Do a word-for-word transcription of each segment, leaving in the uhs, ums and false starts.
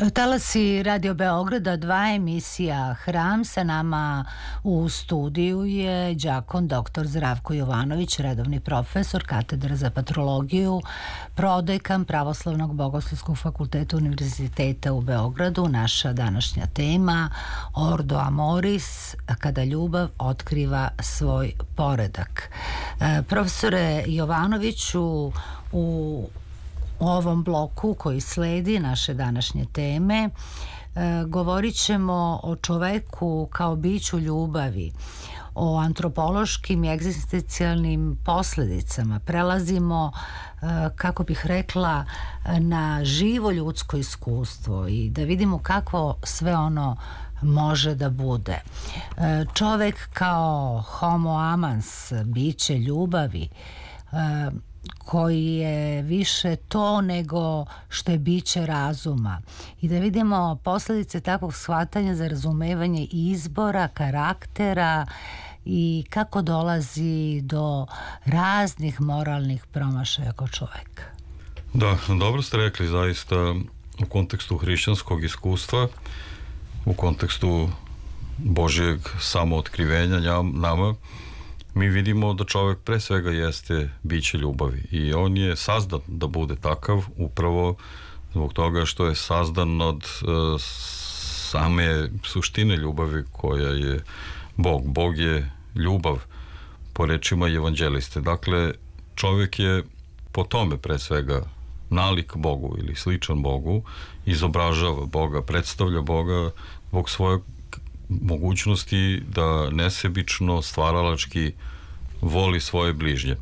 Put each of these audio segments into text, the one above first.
Talasi Radio Beograda, dva emisija Hram. Sa nama u studiju je đakon doktor Zdravko Jovanović, redovni profesor katedra za patrologiju, prodekan Pravoslavnog bogoslovskog fakulteta Univerziteta u Beogradu. Naša današnja tema Ordo Amoris, kada ljubav otkriva svoj poredak. E, profesore Jovanoviću, u U ovom bloku koji sledi naše današnje teme e, govorit ćemo o čoveku kao biću ljubavi, o antropološkim i egzistencijalnim posledicama. Prelazimo, e, kako bih rekla, na živo ljudsko iskustvo i da vidimo kako sve ono može da bude. E, čovek kao homo amans, biće ljubavi, e, koji je više to nego što je biće razuma, i da vidimo posledice takvog shvatanja za razumevanje izbora, karaktera i kako dolazi do raznih moralnih promašaja kod čoveka. Da, dobro ste rekli, zaista u kontekstu hrišćanskog iskustva, u kontekstu Božjeg samootkrivenja nama, mi vidimo da čovjek pre svega jeste biće ljubavi i on je sazdan da bude takav upravo zbog toga što je sazdan od uh, same suštine ljubavi koja je Bog. Bog je ljubav po rečima evanđeliste. Dakle, čovjek je po tome pre svega nalik Bogu ili sličan Bogu, izobražava Boga, predstavlja Boga zbog svoje mogućnosti da nesebično, stvaralački voli svoje bližnje.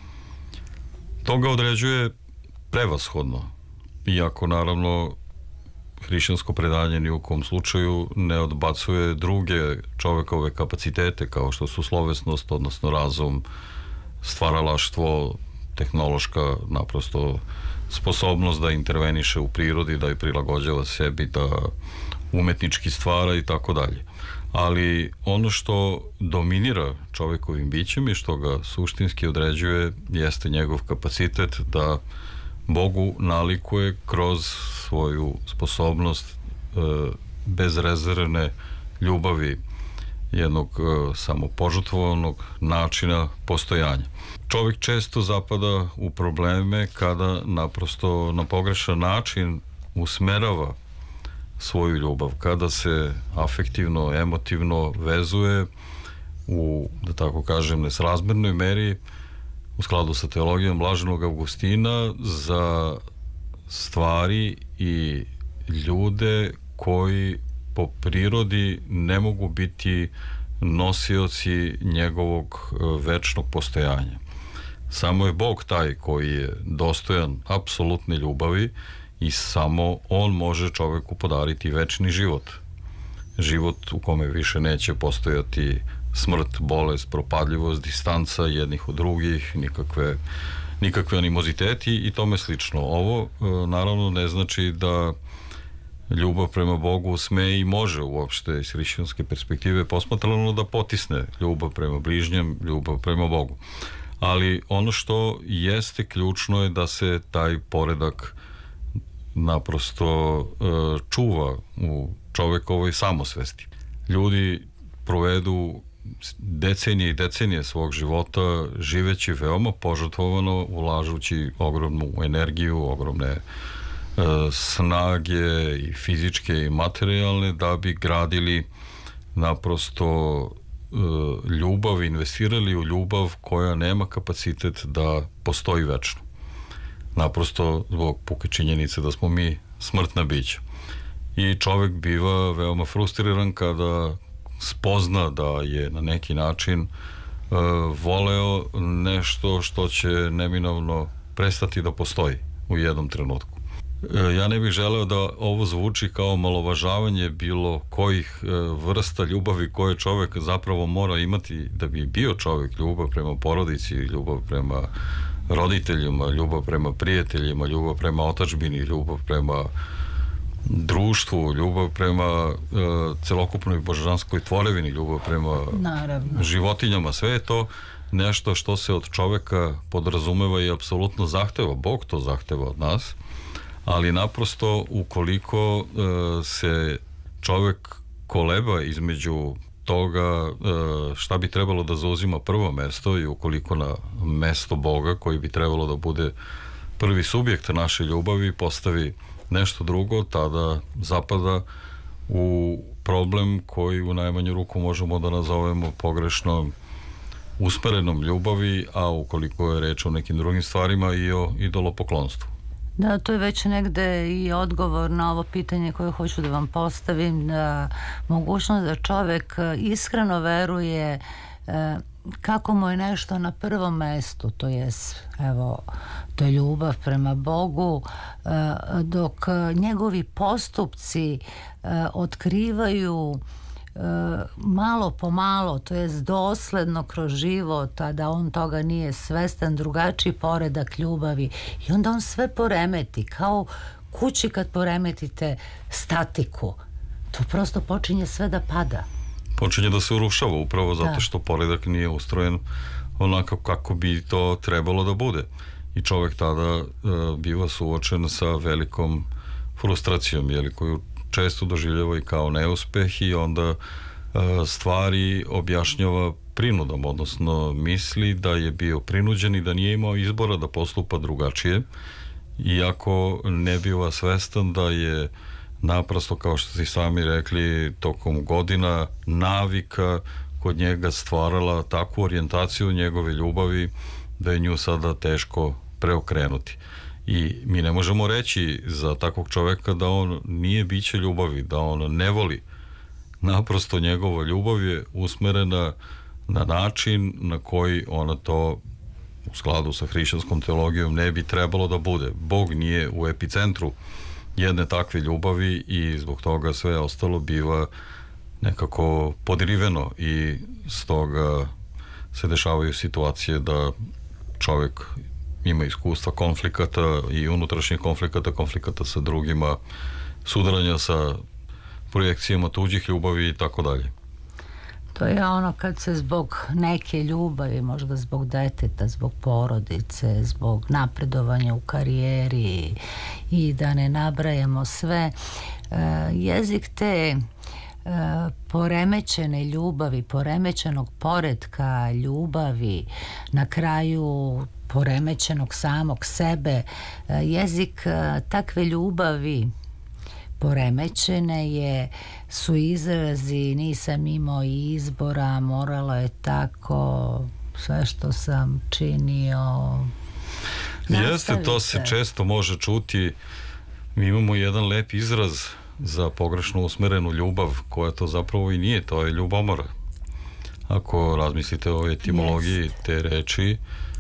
To ga određuje prevashodno, iako naravno hrišćansko predanje ni u kom slučaju ne odbacuje druge čovekove kapacitete kao što su slovesnost, odnosno razum, stvaralaštvo, tehnološka naprosto sposobnost da interveniše u prirodi, da je prilagođava sebi, da umetnički stvara i tako dalje. Ali ono što dominira čovjekovim bićem i što ga suštinski određuje jeste njegov kapacitet da Bogu nalikuje kroz svoju sposobnost e, bezrezervne ljubavi, jednog e, samopožrtvovanog načina postojanja. Čovjek često zapada u probleme kada naprosto na pogrešan način usmerava svoju ljubav, kada se afektivno, emotivno vezuje u, da tako kažem, nesrazmernoj meri u skladu sa teologijom Blaženog Augustina za stvari i ljude koji po prirodi ne mogu biti nosioci njegovog večnog postojanja. Samo je Bog taj koji je dostojan apsolutne ljubavi i samo on može čoveku podariti večni život. Život u kome više neće postojati smrt, bolest, propadljivost, distanca jednih od drugih, nikakve, nikakve animoziteti i tome slično. Ovo naravno ne znači da ljubav prema Bogu sme i može uopšte iz hrišćanske perspektive posmatrano da potisne ljubav prema bližnjem, ljubav prema Bogu. Ali ono što jeste ključno je da se taj poredak naprosto e, čuva u čovekovoj samosvesti. Ljudi provedu decenije i decenije svog života živeći veoma požrtvovano, ulažući ogromnu energiju, ogromne e, snage i fizičke i materijalne da bi gradili naprosto e, ljubav, investirali u ljubav koja nema kapacitet da postoji večno. Naprosto zbog puke činjenice da smo mi smrtna bića. I čovjek biva veoma frustriran kada spozna da je na neki način e, voleo nešto što će neminovno prestati da postoji u jednom trenutku. E, ja ne bih želeo da ovo zvuči kao malovažavanje bilo kojih e, vrsta ljubavi koje čovjek zapravo mora imati da bi bio čovjek. Ljubav prema porodici, ljubav prema roditeljima, ljubav prema prijateljima, ljubav prema otadžbini, ljubav prema društvu, ljubav prema e, celokupnoj božanskoj tvorevini, ljubav prema Naravno. životinjama. Sve je to nešto što se od čoveka podrazumeva i apsolutno zahteva. Bog to zahteva od nas, ali naprosto ukoliko uh, se čovek koleba između toga uh, šta bi trebalo da zauzima prvo mesto i ukoliko na mesto Boga koji bi trebalo da bude prvi subjekt naše ljubavi postavi nešto drugo, tada zapada u problem koji u najmanju ruku možemo da nazovemo pogrešno usmerenom ljubavi, a ukoliko je reč o nekim drugim stvarima i o idolopoklonstvu. Da, to je već negde i odgovor na ovo pitanje koje hoću da vam postavim, da mogućnost da čovek iskreno veruje e, kako mu je nešto na prvom mestu, to je, evo, to je ljubav prema Bogu, e, dok njegovi postupci e, otkrivaju malo po malo, to jest dosledno kroz život, a da on toga nije svestan, drugačiji poredak ljubavi, i onda on sve poremeti, kao kući kad poremetite statiku, to prosto počinje sve da pada, počinje da se urušava upravo zato što poredak nije ustrojen onako kako bi to trebalo da bude i čovek tada uh, biva suočen sa velikom frustracijom, jeli, koju često doživljava i kao neuspeh i onda uh, stvari objašnjava prinudom, odnosno misli da je bio prinuđen i da nije imao izbora da postupa drugačije, iako ne biva svestan da je naprosto, kao što ste sami rekli, tokom godina navika kod njega stvarala takvu orijentaciju njegove ljubavi da je nju sada teško preokrenuti. I mi ne možemo reći za takvog čoveka da on nije biće ljubavi, da on ne voli. Naprosto njegova ljubav je usmerena na način na koji ona to u skladu sa hrišćanskom teologijom ne bi trebalo da bude. Bog nije u epicentru jedne takve ljubavi i zbog toga sve ostalo biva nekako podriveno i stoga se dešavaju situacije da čovjek ima iskustva konflikata i unutrašnjih konflikata, konflikata sa drugima, sudaranja sa projekcijama tuđih ljubavi i tako dalje. To je ono kad se zbog neke ljubavi, možda zbog deteta, zbog porodice, zbog napredovanja u karijeri i da ne nabrajamo sve, jezik te poremećene ljubavi, poremećenog poretka ljubavi, na kraju poremećenog samog sebe, jezik takve ljubavi poremećene je, su izrazi nisam imao izbora, moralo je tako, sve što sam činio. Jeste, to se često može čuti. Mi imamo jedan lep izraz za pogrešno usmerenu ljubav, koja to zapravo i nije, to je ljubomora. Ako razmislite o etimologiji Jest. te reči,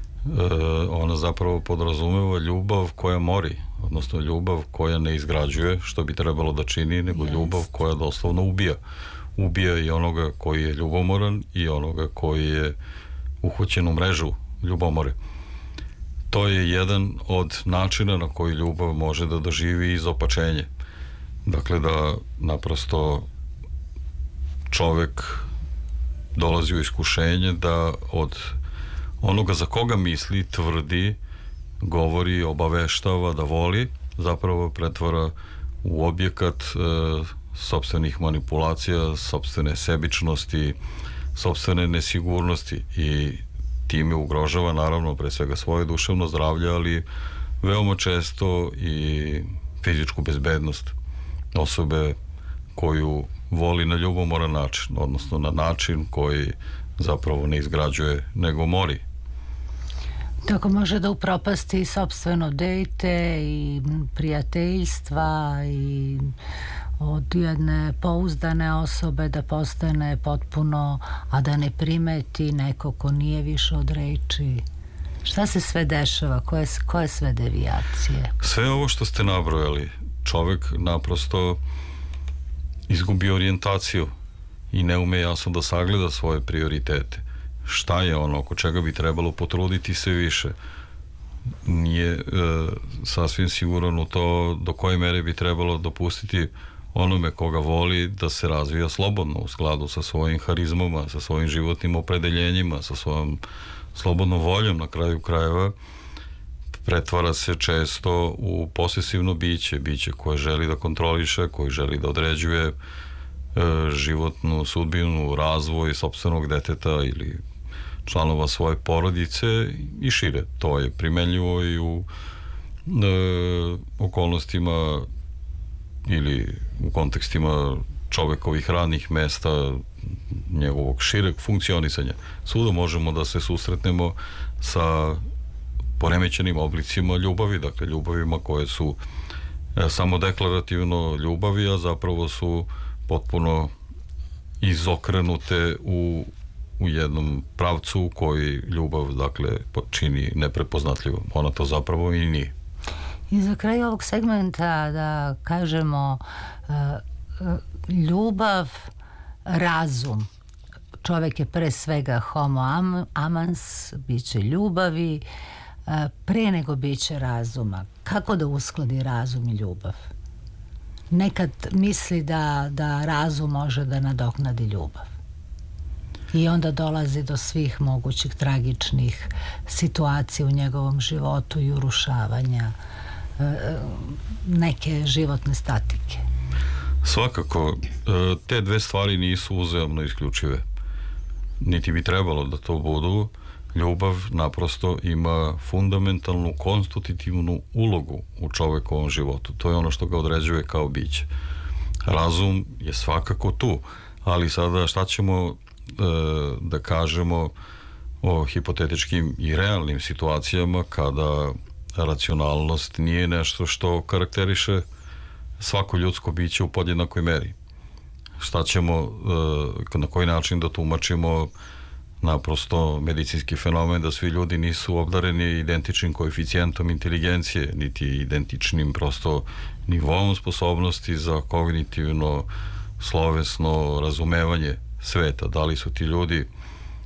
ona zapravo podrazumeva ljubav koja mori, odnosno ljubav koja ne izgrađuje što bi trebalo da čini, nego Jest. ljubav koja doslovno ubija. Ubija i onoga koji je ljubomoran i onoga koji je uhvaćen u mrežu ljubomore. To je jedan od načina na koji ljubav može da doživi izopačenje. Dakle, da naprosto čovek dolazi u iskušenje da od onoga za koga misli, tvrdi, govori, obaveštava da voli, zapravo pretvara u objekat e, sopstvenih manipulacija, sopstvene sebičnosti, sopstvene nesigurnosti i time ugrožava naravno pre svega svoje duševno zdravlje, ali veoma često i fizičku bezbednost osobe koju voli na ljubomoran način, odnosno na način koji zapravo ne izgrađuje, nego mori. Tako može da upropasti sopstveno dete i prijateljstva i od jedne pouzdane osobe da postane potpuno, a da ne primeti neko ko nije više od reči. Šta se sve dešava? Koje, koje sve devijacije? Sve ovo što ste nabrojali, čovek naprosto izgubi orijentaciju i ne ume jasno da sagleda svoje prioritete. Šta je ono oko čega bi trebalo potruditi se više? Nije e, sasvim sigurno u to do koje mere bi trebalo dopustiti onome koga voli da se razvija slobodno u skladu sa svojim harizmama, sa svojim životnim opredeljenjima, sa svojom slobodnom voljom na kraju krajeva, pretvara se često u posesivno biće, biće koje želi da kontroliše, koje želi da određuje e, životnu sudbinu, razvoj sopstvenog deteta ili članova svoje porodice i šire. To je primenljivo i u e, okolnostima ili u kontekstima čovekovih radnih mesta, njegovog šireg funkcionisanja. Svuda možemo da se susretnemo sa poremećenim oblicima ljubavi, dakle ljubavima koje su e, samo deklarativno ljubavi, a zapravo su potpuno izokrenute u, u jednom pravcu koji ljubav, dakle, čini neprepoznatljivom. Ona to zapravo i nije. I za kraj ovog segmenta da kažemo ljubav, razum. Čovek je pre svega homo amans, biće ljubavi, pre nego biće razuma. Kako da uskladi razum i ljubav? Nekad misli da, da razum može da nadoknadi ljubav. I onda dolazi do svih mogućih tragičnih situacija u njegovom životu i urušavanja neke životne statike. Svakako, te dve stvari nisu uzajamno isključive. Niti bi trebalo da to budu. Ljubav naprosto ima fundamentalnu, konstitutivnu ulogu u čovekovom životu. To je ono što ga određuje kao biće. Razum je svakako tu, ali sada šta ćemo e, da kažemo o hipotetičkim i realnim situacijama kada racionalnost nije nešto što karakteriše svako ljudsko biće u podjednakoj meri. Šta ćemo, na koji način da tumačimo naprosto medicinski fenomen da svi ljudi nisu obdareni identičnim koeficijentom inteligencije, niti identičnim prosto nivoom sposobnosti za kognitivno, slovesno razumevanje sveta. Da li su ti ljudi e,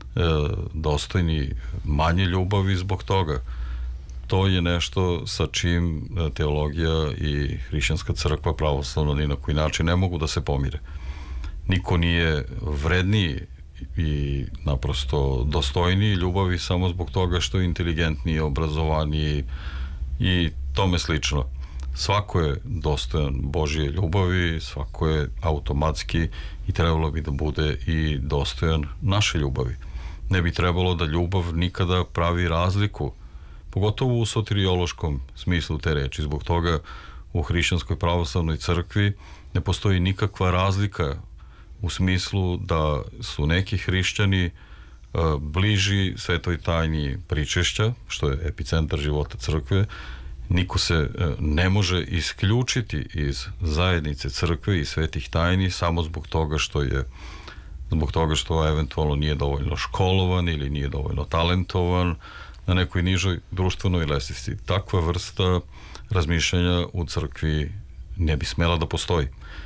dostojni manje ljubavi zbog toga? To je nešto sa čim teologija i hrišćanska crkva pravoslavno ni na koji način ne mogu da se pomire. Niko nije vredniji i naprosto dostojniji ljubavi samo zbog toga što je inteligentniji, obrazovaniji i tome slično. Svako je dostojan Božje ljubavi, svako je automatski i trebalo bi da bude i dostojan naše ljubavi. Ne bi trebalo da ljubav nikada pravi razliku, pogotovo u soteriološkom smislu te reči. Zbog toga u hrišćanskoj pravoslavnoj crkvi ne postoji nikakva razlika u smislu da su neki hrišćani bliži svetoj tajni pričešća, što je epicentar života crkve. Niko se ne može isključiti iz zajednice crkve i svetih tajni samo zbog toga što je zbog toga što eventualno nije dovoljno školovan ili nije dovoljno talentovan na nekoj nižoj društvenoj lestvici. Takva vrsta razmišljanja u crkvi ne bi smela da postoji.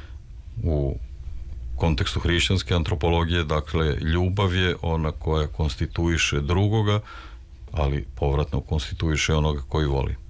U kontekstu hrišćanske antropologije, dakle, ljubav je ona koja konstituiše drugoga, ali povratno konstituiše onoga koji voli.